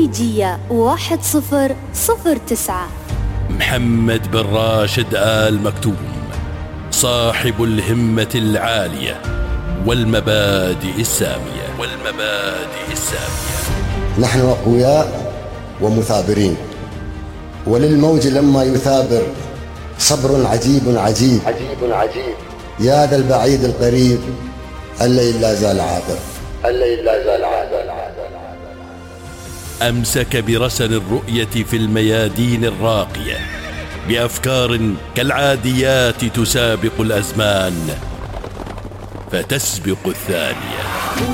الخليجية 1009. محمد بن راشد آل مكتوم، صاحب الهمة العالية والمبادئ السامية. نحن أقوياء ومثابرين، وللموج لما يثابر صبر عجيب عجيب. يا ذا البعيد القريب الليل لا زال عابر. أمسك برسن الرؤية في الميادين الراقية بأفكار كالعاديات تسابق الأزمان فتسبق الثانية.